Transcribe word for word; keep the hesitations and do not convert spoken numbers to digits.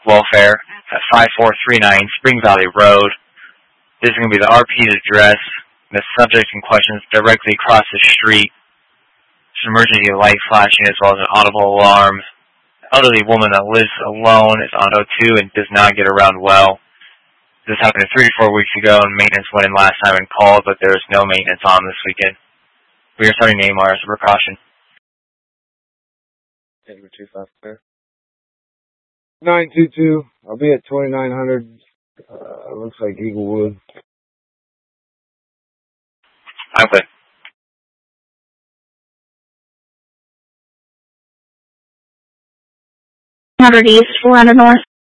welfare at five four three nine Spring Valley Road. This is going to be the R P's address. The subject in question is directly across the street. There's an emergency light flashing as well as an audible alarm. An elderly woman that lives alone is on O two and does not get around well. This happened three to four weeks ago, and maintenance went in last time and called, but there is no maintenance on this weekend. We are starting name as a precaution. two five clear. nine two two. I'll be at twenty-nine hundred. Uh, looks like Eaglewood. I'm good. one hundred East, four hundred North.